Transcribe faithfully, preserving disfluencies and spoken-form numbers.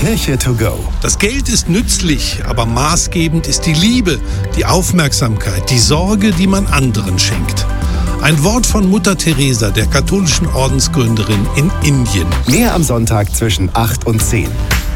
Kirche to go. Das Geld ist nützlich, aber maßgebend ist die Liebe, die Aufmerksamkeit, die Sorge, die man anderen schenkt. Ein Wort von Mutter Teresa, der katholischen Ordensgründerin in Indien. Mehr am Sonntag zwischen acht und zehn.